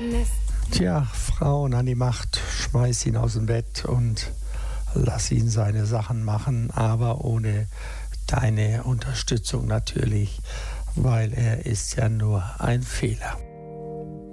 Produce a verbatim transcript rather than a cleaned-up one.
lässt. Tja, Frauen an die Macht, schmeiß ihn aus dem Bett und lass ihn seine Sachen machen, aber ohne deine Unterstützung natürlich, weil er ist ja nur ein Fehler.